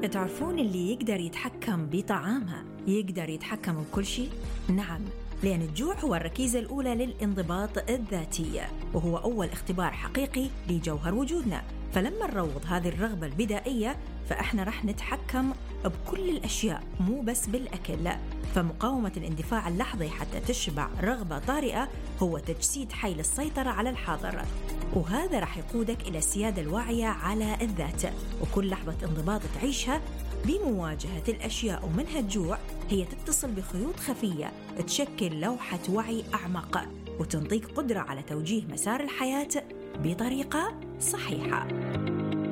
تعرفون اللي يقدر يتحكم بطعامها يقدر يتحكم بكل شيء؟ نعم، لأن الجوع هو الركيزة الأولى للانضباط الذاتي، وهو أول اختبار حقيقي لجوهر وجودنا. فلما نروض هذه الرغبة البدائية فإحنا رح نتحكم بكل الأشياء، مو بس بالأكل. فمقاومة الاندفاع اللحظي حتى تشبع رغبة طارئة هو تجسيد حيل السيطرة على الحاضر، وهذا رح يقودك إلى السيادة الواعية على الذات. وكل لحظة انضباط تعيشها بمواجهة الأشياء ومنها الجوع هي تتصل بخيوط خفية تشكل لوحة وعي أعمق وتنطيك قدرة على توجيه مسار الحياة بطريقة صحيحة.